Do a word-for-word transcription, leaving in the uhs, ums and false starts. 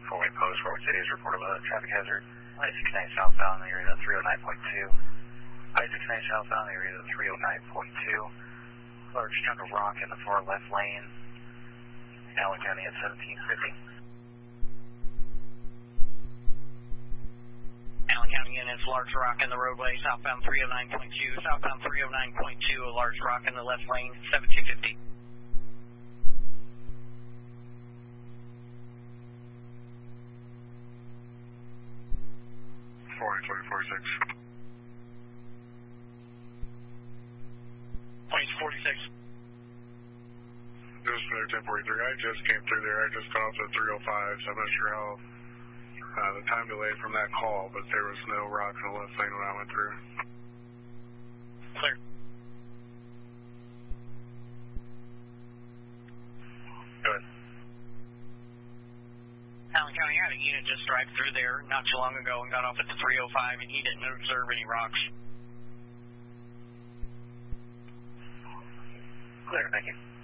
four-way post, Forward City is reported with a traffic hazard. I sixty-nine southbound, area to three oh nine point two. I sixty-nine southbound, area to three oh nine point two. Large chunk of rock in the far left lane. Allen County at seventeen fifty. Allen County units, large rock in the roadway, southbound three oh nine point two. Southbound three oh nine point two, a large rock in the left lane, seventeen fifty. four eight four six. Point forty-six. This is ten forty-three. I just came through there. I just got off at three oh five, so I'm not sure how uh, the time delay from that call, but there was no rock in the left lane when I went through. Clear. Good. Allen County had a unit just drive through there not too long ago and got off at the three oh five, and he didn't observe any rocks. Clear, thank you.